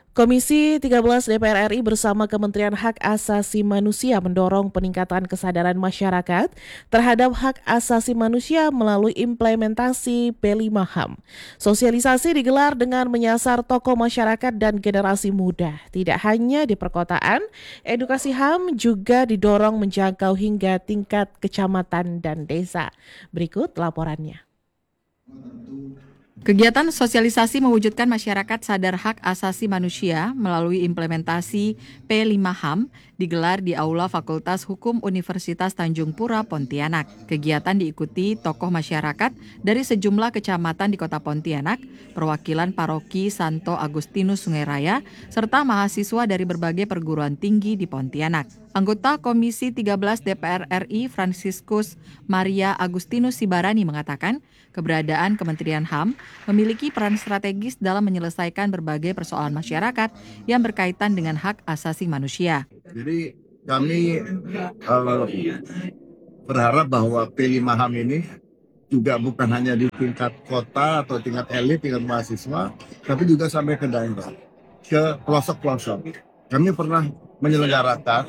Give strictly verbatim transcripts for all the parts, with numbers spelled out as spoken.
Komisi tiga belas D P R R I bersama Kementerian Hak Asasi Manusia mendorong peningkatan kesadaran masyarakat terhadap hak asasi manusia melalui implementasi P lima H A M. Sosialisasi digelar dengan menyasar tokoh masyarakat dan generasi muda. Tidak hanya di perkotaan, edukasi H A M juga didorong menjangkau hingga tingkat kecamatan dan desa. Berikut laporannya. Kegiatan sosialisasi mewujudkan masyarakat sadar hak asasi manusia melalui implementasi P lima H A M digelar di Aula Fakultas Hukum Universitas Tanjung Pura, Pontianak. Kegiatan diikuti tokoh masyarakat dari sejumlah kecamatan di Kota Pontianak, perwakilan paroki Santo Agustinus Sungai Raya, serta mahasiswa dari berbagai perguruan tinggi di Pontianak. Anggota Komisi tiga belas D P R R I Franciscus Maria Agustinus Sibarani mengatakan, keberadaan Kementerian H A M memiliki peran strategis dalam menyelesaikan berbagai persoalan masyarakat yang berkaitan dengan hak asasi manusia. Jadi kami uh, berharap bahwa P lima H A M ini juga bukan hanya di tingkat kota atau tingkat elit, tingkat mahasiswa, tapi juga sampai ke daerah, ke pelosok-pelosok. Kami pernah menyelenggarakan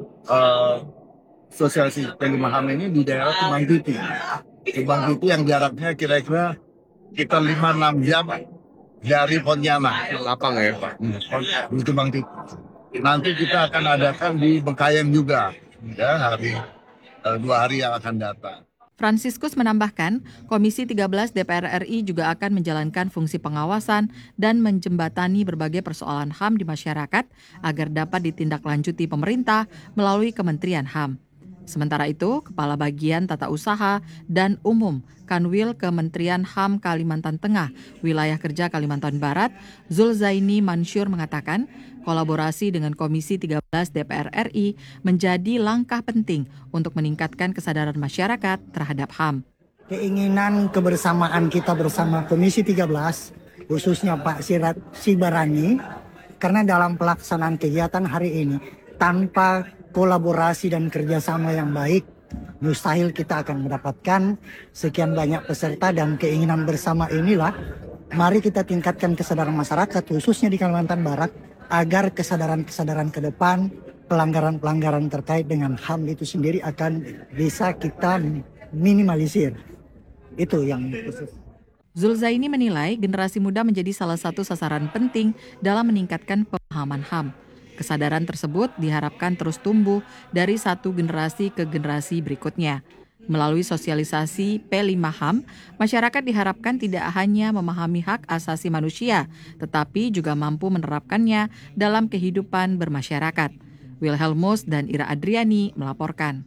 uh, sosialisasi P lima H A M ini di daerah Kembang Titi. Kembang Titi yang jaraknya kira-kira kita lima enam jam dari Pontianak. Lapang ya Pak? Hmm, di Kembang Titi. Nanti kita akan adakan di Bengkayang juga, ya, hari uh, dua hari yang akan datang. Franciscus menambahkan, Komisi tiga belas D P R R I juga akan menjalankan fungsi pengawasan dan menjembatani berbagai persoalan H A M di masyarakat agar dapat ditindaklanjuti pemerintah melalui Kementerian H A M. Sementara itu, Kepala Bagian Tata Usaha dan Umum Kanwil Kementerian H A M Kalimantan Tengah, Wilayah Kerja Kalimantan Barat, Zulzaini Mansyur mengatakan, kolaborasi dengan Komisi tiga belas D P R R I menjadi langkah penting untuk meningkatkan kesadaran masyarakat terhadap H A M. Keinginan kebersamaan kita bersama Komisi tiga belas, khususnya Pak Sirat Sibarani, karena dalam pelaksanaan kegiatan hari ini, tanpa kolaborasi dan kerjasama yang baik, mustahil kita akan mendapatkan sekian banyak peserta, dan keinginan bersama inilah, mari kita tingkatkan kesadaran masyarakat, khususnya di Kalimantan Barat, agar kesadaran-kesadaran ke depan, pelanggaran-pelanggaran terkait dengan H A M itu sendiri akan bisa kita minimalisir. Itu yang khusus. Zulzaini menilai generasi muda menjadi salah satu sasaran penting dalam meningkatkan pemahaman H A M. Kesadaran tersebut diharapkan terus tumbuh dari satu generasi ke generasi berikutnya. Melalui sosialisasi P lima H A M, masyarakat diharapkan tidak hanya memahami hak asasi manusia, tetapi juga mampu menerapkannya dalam kehidupan bermasyarakat. Wilhelmus dan Ira Adriani melaporkan.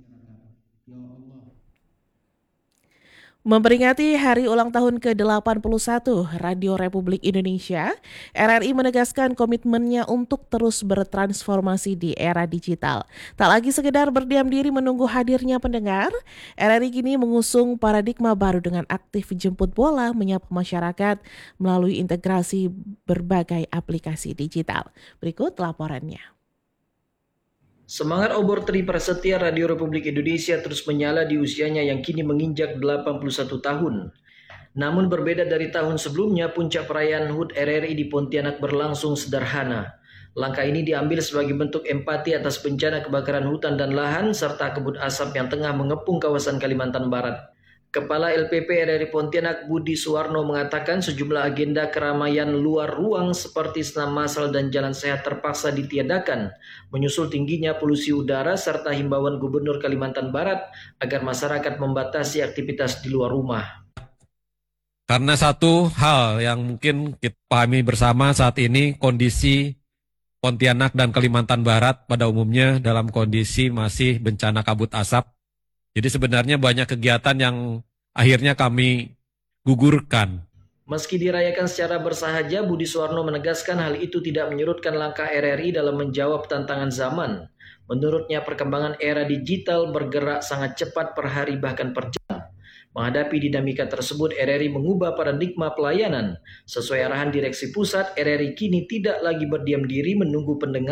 Memperingati hari ulang tahun ke delapan puluh satu Radio Republik Indonesia, R R I menegaskan komitmennya untuk terus bertransformasi di era digital. Tak lagi sekedar berdiam diri menunggu hadirnya pendengar, R R I kini mengusung paradigma baru dengan aktif jemput bola menyapa masyarakat melalui integrasi berbagai aplikasi digital. Berikut laporannya. Semangat obor tri prasetya Radio Republik Indonesia terus menyala di usianya yang kini menginjak delapan puluh satu tahun. Namun berbeda dari tahun sebelumnya, puncak perayaan H U T R R I di Pontianak berlangsung sederhana. Langkah ini diambil sebagai bentuk empati atas bencana kebakaran hutan dan lahan serta kabut asap yang tengah mengepung kawasan Kalimantan Barat. Kepala L P P R R I Pontianak Budi Suwarno mengatakan sejumlah agenda keramaian luar ruang seperti senam massal dan jalan sehat terpaksa ditiadakan, menyusul tingginya polusi udara serta himbauan Gubernur Kalimantan Barat agar masyarakat membatasi aktivitas di luar rumah. Karena satu hal yang mungkin kita pahami bersama saat ini, kondisi Pontianak dan Kalimantan Barat pada umumnya dalam kondisi masih bencana kabut asap. Jadi sebenarnya banyak kegiatan yang akhirnya kami gugurkan. Meski dirayakan secara bersahaja, Budi Suwarno menegaskan hal itu tidak menyurutkan langkah R R I dalam menjawab tantangan zaman. Menurutnya perkembangan era digital bergerak sangat cepat per hari bahkan per jam. Menghadapi dinamika tersebut, R R I mengubah paradigma pelayanan. Sesuai arahan Direksi Pusat, R R I kini tidak lagi berdiam diri menunggu pendengar,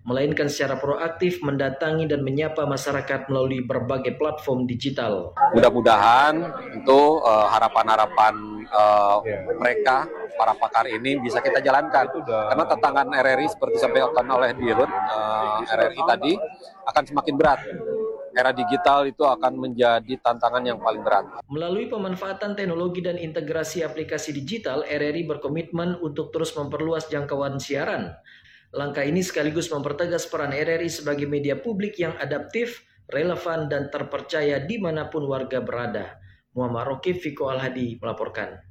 melainkan secara proaktif mendatangi dan menyapa masyarakat melalui berbagai platform digital. Mudah-mudahan tentu uh, harapan-harapan uh, mereka, para pakar ini bisa kita jalankan. Karena tantangan R R I seperti disampaikan oleh Dirut uh, R R I tadi akan semakin berat. Era digital itu akan menjadi tantangan yang paling berat. Melalui pemanfaatan teknologi dan integrasi aplikasi digital, R R I berkomitmen untuk terus memperluas jangkauan siaran. Langkah ini sekaligus mempertegas peran R R I sebagai media publik yang adaptif, relevan, dan terpercaya dimanapun warga berada. Muhammad Rokib, Viko Al-Hadi melaporkan.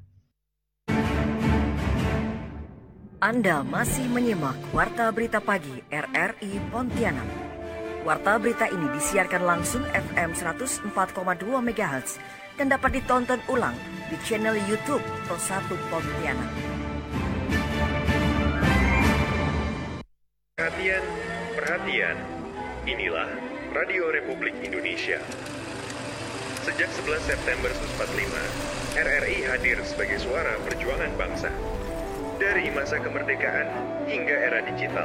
Anda masih menyimak Warta Berita Pagi R R I Pontianak. Warta berita ini disiarkan langsung F M seratus empat koma dua megahertz dan dapat ditonton ulang di channel YouTube Pro satu Pontianak. Perhatian, perhatian, inilah Radio Republik Indonesia. Sejak sebelas September seribu sembilan ratus empat puluh lima, R R I hadir sebagai suara perjuangan bangsa. Dari masa kemerdekaan hingga era digital.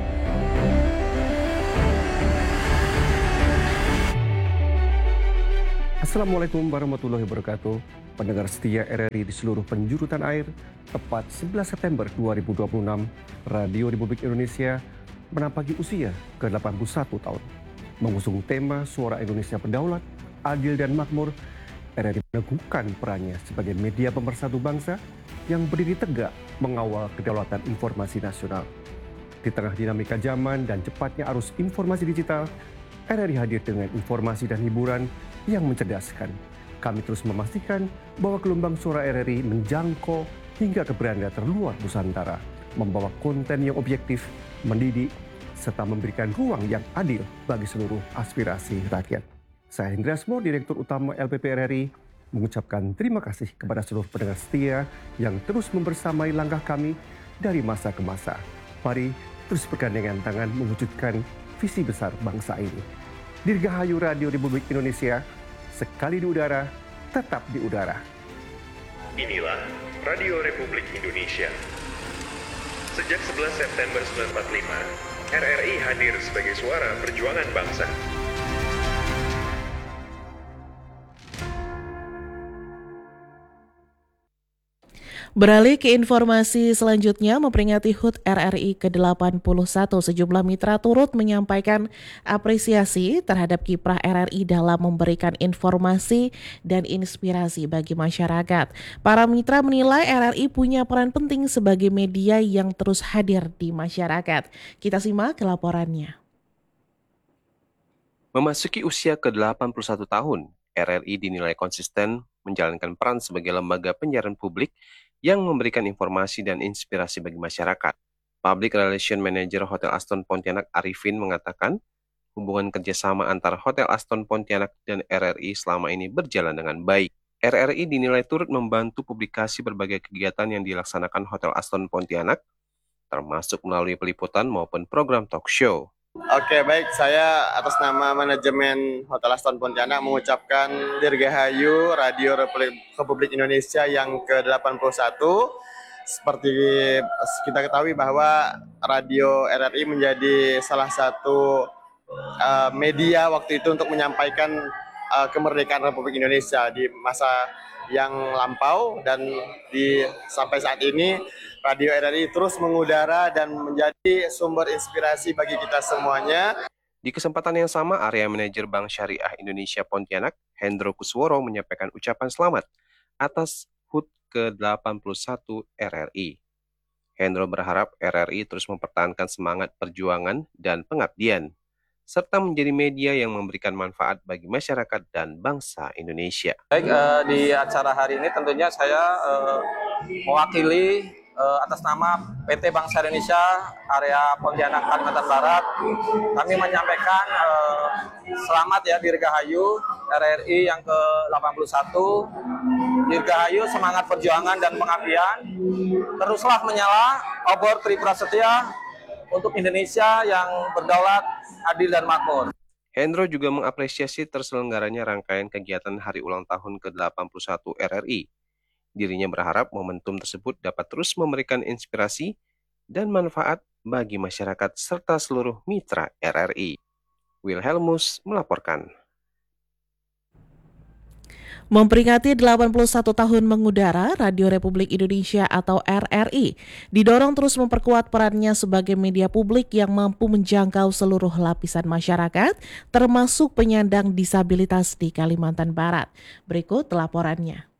Assalamualaikum warahmatullahi wabarakatuh. Pendengar setia R R I di seluruh penjuru tanah air, tepat sebelas September dua ribu dua puluh enam, Radio Republik Indonesia menapaki usia ke delapan puluh satu tahun. Mengusung tema Suara Indonesia Berdaulat, Adil dan Makmur, R R I meneguhkan perannya sebagai media pemersatu bangsa yang berdiri tegak mengawal kedaulatan informasi nasional. Di tengah dinamika zaman dan cepatnya arus informasi digital, R R I hadir dengan informasi dan hiburan yang mencerdaskan. Kami terus memastikan bahwa gelombang suara R R I menjangkau hingga ke beranda terluar Nusantara, membawa konten yang objektif, mendidik, serta memberikan ruang yang adil bagi seluruh aspirasi rakyat. Saya Hendra Asmo, Direktur Utama L P P R R I, mengucapkan terima kasih kepada seluruh pendengar setia yang terus membersamai langkah kami dari masa ke masa. Mari terus bergandengan tangan mewujudkan visi besar bangsa ini. Dirgahayu Radio Republik Indonesia, sekali di udara, tetap di udara. Inilah Radio Republik Indonesia. Sejak sebelas September seribu sembilan ratus empat puluh lima, R R I hadir sebagai suara perjuangan bangsa. Beralih ke informasi selanjutnya, memperingati H U T R R I ke delapan puluh satu, sejumlah mitra turut menyampaikan apresiasi terhadap kiprah R R I dalam memberikan informasi dan inspirasi bagi masyarakat. Para mitra menilai R R I punya peran penting sebagai media yang terus hadir di masyarakat. Kita simak laporannya. Memasuki usia ke delapan puluh satu tahun, R R I dinilai konsisten menjalankan peran sebagai lembaga penyiaran publik yang memberikan informasi dan inspirasi bagi masyarakat. Public Relation Manager Hotel Aston Pontianak Arifin mengatakan, hubungan kerjasama antara Hotel Aston Pontianak dan R R I selama ini berjalan dengan baik. R R I dinilai turut membantu publikasi berbagai kegiatan yang dilaksanakan Hotel Aston Pontianak, termasuk melalui peliputan maupun program talk show. Oke, baik. Saya atas nama manajemen Hotel Aston Pontianak mengucapkan Dirgahayu Radio Republik Indonesia yang ke delapan puluh satu. Seperti kita ketahui bahwa Radio R R I menjadi salah satu uh, media waktu itu untuk menyampaikan uh, kemerdekaan Republik Indonesia di masa yang lampau, dan di sampai saat ini Radio R R I terus mengudara dan menjadi sumber inspirasi bagi kita semuanya. Di kesempatan yang sama, Area Manajer Bank Syariah Indonesia Pontianak, Hendro Kusworo, menyampaikan ucapan selamat atas H U T ke delapan puluh satu R R I. Hendro berharap R R I terus mempertahankan semangat perjuangan dan pengabdian, serta menjadi media yang memberikan manfaat bagi masyarakat dan bangsa Indonesia. Baik, uh, di acara hari ini tentunya saya uh, mewakili uh, atas nama P T Bank Syariah Indonesia area Pontianak Kalimantan Barat. Kami menyampaikan uh, selamat ya Dirgahayu R R I yang ke delapan puluh satu. Dirgahayu semangat perjuangan dan pengabdian. Teruslah menyala obor Tri Prasetya untuk Indonesia yang berdaulat, adil dan makmur. Hendro juga mengapresiasi terselenggaranya rangkaian kegiatan hari ulang tahun ke delapan puluh satu R R I. Dirinya berharap momentum tersebut dapat terus memberikan inspirasi dan manfaat bagi masyarakat serta seluruh mitra R R I. Wilhelmus melaporkan. Memperingati delapan puluh satu tahun mengudara, Radio Republik Indonesia atau R R I didorong terus memperkuat perannya sebagai media publik yang mampu menjangkau seluruh lapisan masyarakat, termasuk penyandang disabilitas di Kalimantan Barat. Berikut laporannya.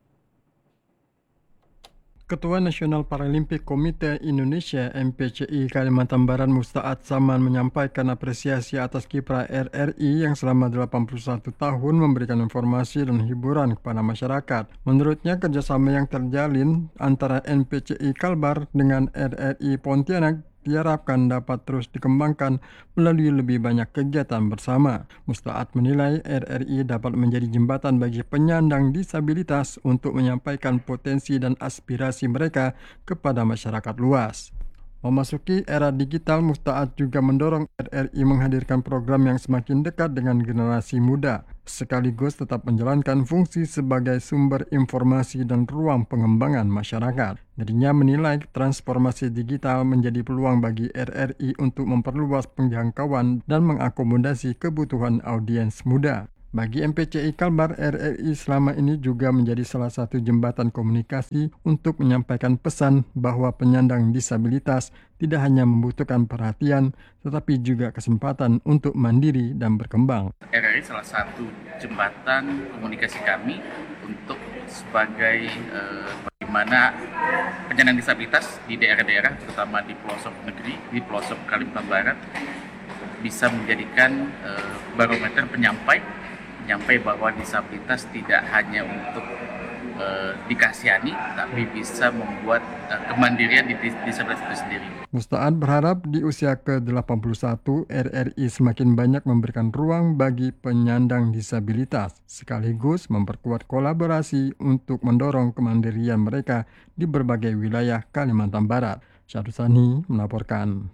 Ketua Nasional Paralimpik Komite Indonesia M P C I Kalimantan Barat Musta'ad Saman menyampaikan apresiasi atas kiprah R R I yang selama delapan puluh satu tahun memberikan informasi dan hiburan kepada masyarakat. Menurutnya, kerjasama yang terjalin antara N P C I Kalbar dengan R R I Pontianak diharapkan dapat terus dikembangkan melalui lebih banyak kegiatan bersama. Musta'ad menilai R R I dapat menjadi jembatan bagi penyandang disabilitas untuk menyampaikan potensi dan aspirasi mereka kepada masyarakat luas. Memasuki era digital, Musta'ad juga mendorong R R I menghadirkan program yang semakin dekat dengan generasi muda, sekaligus tetap menjalankan fungsi sebagai sumber informasi dan ruang pengembangan masyarakat. Dirinya menilai transformasi digital menjadi peluang bagi R R I untuk memperluas penjangkauan dan mengakomodasi kebutuhan audiens muda. Bagi M P C I Kalbar, R R I selama ini juga menjadi salah satu jembatan komunikasi untuk menyampaikan pesan bahwa penyandang disabilitas tidak hanya membutuhkan perhatian, tetapi juga kesempatan untuk mandiri dan berkembang. R R I salah satu jembatan komunikasi kami untuk sebagai eh, bagaimana penyandang disabilitas di daerah-daerah, terutama di pelosok negeri, di pelosok Kalimantan Barat, bisa menjadikan eh, barometer penyampai Nyampai bahwa disabilitas tidak hanya untuk uh, dikasihani, tapi bisa membuat uh, kemandirian di disabilitas itu sendiri. Musta'ad berharap di usia ke delapan puluh satu, R R I semakin banyak memberikan ruang bagi penyandang disabilitas, sekaligus memperkuat kolaborasi untuk mendorong kemandirian mereka di berbagai wilayah Kalimantan Barat. Syahdu Sani melaporkan.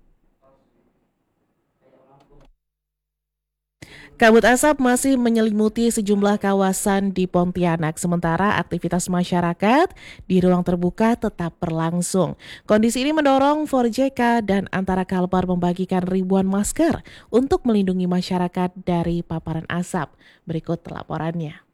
Kabut asap masih menyelimuti sejumlah kawasan di Pontianak, sementara aktivitas masyarakat di ruang terbuka tetap berlangsung. Kondisi ini mendorong empat J K dan Antara Kalbar membagikan ribuan masker untuk melindungi masyarakat dari paparan asap. Berikut laporannya.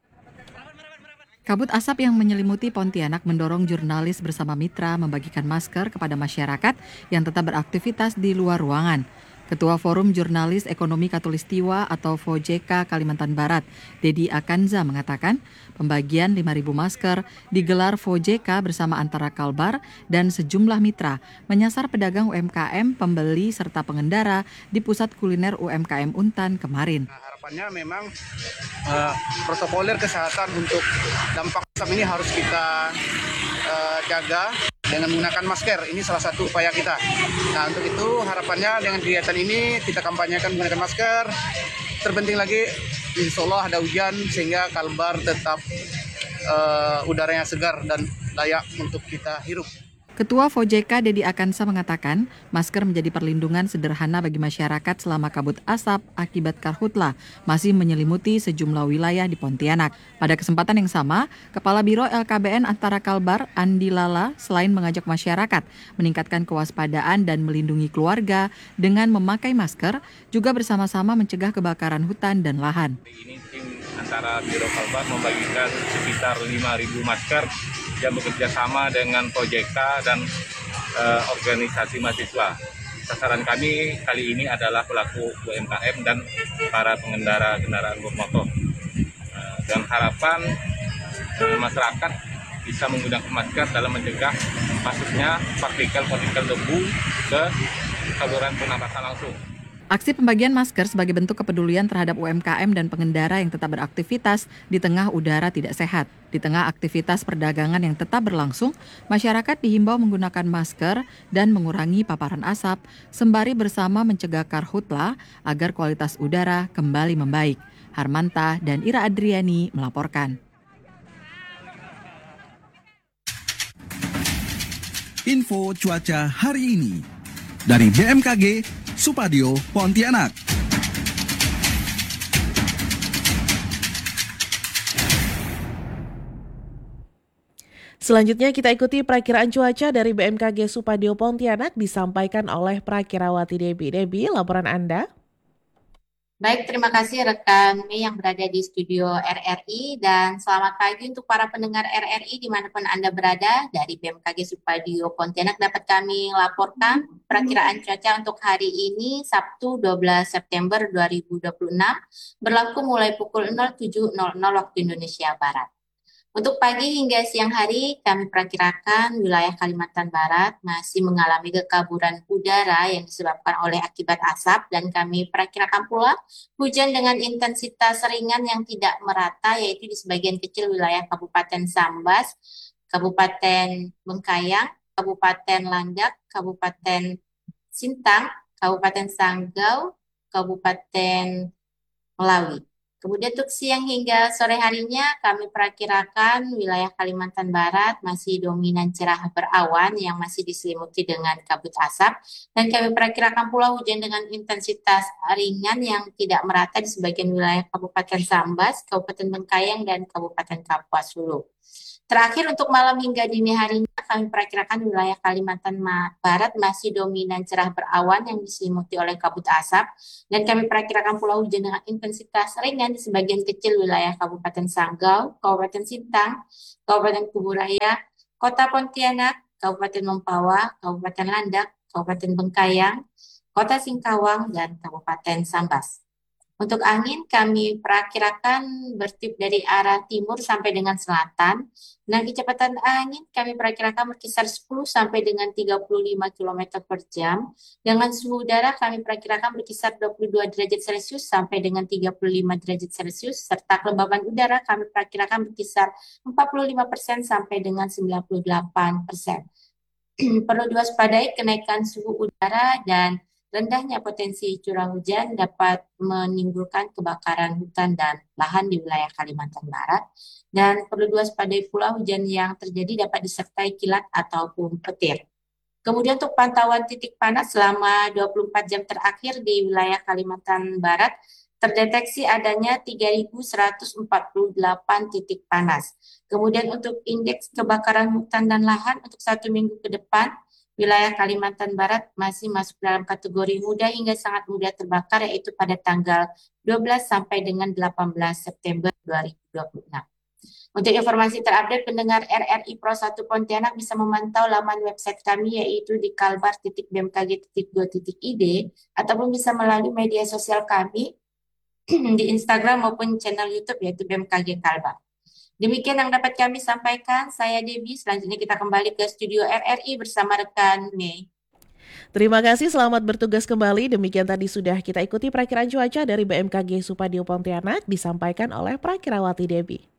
Kabut asap yang menyelimuti Pontianak mendorong jurnalis bersama mitra membagikan masker kepada masyarakat yang tetap beraktivitas di luar ruangan. Ketua Forum Jurnalis Ekonomi Katulistiwa atau F O J K Kalimantan Barat, Dedi Akanza mengatakan pembagian lima ribu masker digelar F O J K bersama Antara Kalbar dan sejumlah mitra menyasar pedagang U M K M, pembeli serta pengendara di Pusat Kuliner U M K M Untan kemarin. Nah, harapannya memang uh, protokoler kesehatan untuk dampak asap ini harus kita uh, jaga dengan menggunakan masker. Ini salah satu upaya kita. Nah, untuk itu harapannya dengan kegiatan ini kita kampanyekan menggunakan masker. Terpenting lagi, insya Allah ada hujan sehingga Kalbar tetap uh, udaranya segar dan layak untuk kita hirup. Ketua F O J K Dedi Akansa mengatakan masker menjadi perlindungan sederhana bagi masyarakat selama kabut asap akibat karhutla masih menyelimuti sejumlah wilayah di Pontianak. Pada kesempatan yang sama, Kepala Biro L K B N Antara Kalbar Andi Lala selain mengajak masyarakat meningkatkan kewaspadaan dan melindungi keluarga dengan memakai masker, juga bersama-sama mencegah kebakaran hutan dan lahan. Ini tim Antara Biro Kalbar membagikan sekitar lima ribu masker yang bekerja sama dengan F O J K dan uh, organisasi mahasiswa. Sasaran kami kali ini adalah pelaku U M K M dan para pengendara kendaraan bermotor. Uh, dan harapan uh, masyarakat bisa menggunakan masker dalam mencegah masuknya partikel-partikel debu ke saluran pernapasan langsung. Aksi pembagian masker sebagai bentuk kepedulian terhadap U M K M dan pengendara yang tetap beraktivitas di tengah udara tidak sehat. Di tengah aktivitas perdagangan yang tetap berlangsung, masyarakat dihimbau menggunakan masker dan mengurangi paparan asap, sembari bersama mencegah karhutla agar kualitas udara kembali membaik. Harmanta dan Ira Adriani melaporkan. Info cuaca hari ini dari B M K G Supadio Pontianak. Selanjutnya kita ikuti perakiraan cuaca dari B M K G Supadio Pontianak disampaikan oleh Prakirawati Debi. Debi, laporan Anda. Baik, terima kasih rekan Mei yang berada di studio R R I dan selamat pagi untuk para pendengar R R I dimanapun Anda berada. Dari B M K G Supadio Pontianak dapat kami laporkan perakiraan cuaca untuk hari ini Sabtu dua belas September dua ribu dua puluh enam berlaku mulai pukul nol tujuh nol nol waktu Indonesia Barat. Untuk pagi hingga siang hari, kami perkirakan wilayah Kalimantan Barat masih mengalami kekaburan udara yang disebabkan oleh akibat asap dan kami perkirakan pula hujan dengan intensitas ringan yang tidak merata yaitu di sebagian kecil wilayah Kabupaten Sambas, Kabupaten Bengkayang, Kabupaten Landak, Kabupaten Sintang, Kabupaten Sanggau, Kabupaten Melawi. Kemudian untuk siang hingga sore harinya kami perkirakan wilayah Kalimantan Barat masih dominan cerah berawan yang masih diselimuti dengan kabut asap dan kami perkirakan pula hujan dengan intensitas ringan yang tidak merata di sebagian wilayah Kabupaten Sambas, Kabupaten Bengkayang dan Kabupaten Kapuas Hulu. Terakhir untuk malam hingga dini harinya kami perkirakan wilayah Kalimantan Barat masih dominan cerah berawan yang diselimuti oleh kabut asap dan kami perkirakan pula hujan dengan intensitas ringan di sebagian kecil wilayah Kabupaten Sanggau, Kabupaten Sintang, Kabupaten Kuburaya, Kota Pontianak, Kabupaten Mempawah, Kabupaten Landak, Kabupaten Bengkayang, Kota Singkawang dan Kabupaten Sambas. Untuk angin kami perkirakan bertiup dari arah timur sampai dengan selatan. Dan kecepatan angin kami perkirakan berkisar sepuluh sampai dengan tiga puluh lima kilometer per jam. Dengan suhu udara kami perkirakan berkisar dua puluh dua derajat Celcius sampai dengan tiga puluh lima derajat Celcius. Serta kelembaban udara kami perkirakan berkisar empat puluh lima persen sampai dengan sembilan puluh delapan persen. Perlu diwaspadai kenaikan suhu udara dan rendahnya potensi curah hujan dapat menimbulkan kebakaran hutan dan lahan di wilayah Kalimantan Barat dan perlu diwaspadai pula hujan yang terjadi dapat disertai kilat ataupun petir. Kemudian untuk pantauan titik panas selama dua puluh empat jam terakhir di wilayah Kalimantan Barat terdeteksi adanya tiga ribu seratus empat puluh delapan titik panas. Kemudian untuk indeks kebakaran hutan dan lahan untuk satu minggu ke depan wilayah Kalimantan Barat masih masuk dalam kategori mudah hingga sangat mudah terbakar yaitu pada tanggal dua belas sampai dengan delapan belas September dua ribu dua puluh enam. Untuk informasi terupdate pendengar R R I Pro satu Pontianak bisa memantau laman website kami yaitu di kalbar titik b m k g titik go titik i d ataupun bisa melalui media sosial kami di Instagram maupun channel YouTube yaitu B M K G Kalbar. Demikian yang dapat kami sampaikan, saya Debbie. Selanjutnya kita kembali ke studio R R I bersama rekan Mei. Terima kasih, selamat bertugas kembali. Demikian tadi sudah kita ikuti perakiraan cuaca dari B M K G Supadio Pontianak disampaikan oleh Prakirawati Debbie.